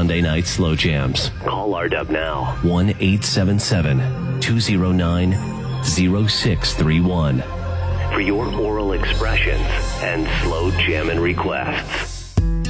Sunday night slow jams. Call RDub now. 1-877-209-0631 for your oral expressions and slow jammin' requests.